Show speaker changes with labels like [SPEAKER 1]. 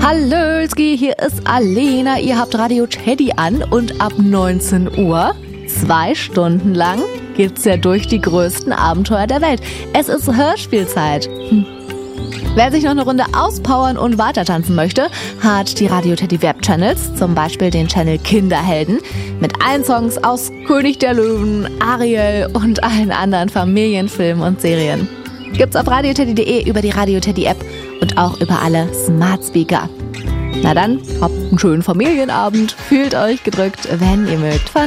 [SPEAKER 1] Hallöski, hier ist Alena. Ihr habt Radio Teddy an und ab 19 Uhr, 2 Stunden lang, geht's ja durch die größten Abenteuer der Welt. Es ist Hörspielzeit. Wer sich noch eine Runde auspowern und weitertanzen möchte, hat die Radio Teddy Web-Channels, zum Beispiel den Channel Kinderhelden, mit allen Songs aus König der Löwen, Ariel und allen anderen Familienfilmen und Serien. Gibt's auf radioteddy.de, über die Radio Teddy App und auch über alle Smart Speaker. Na dann, habt einen schönen Familienabend, fühlt euch gedrückt, wenn ihr mögt.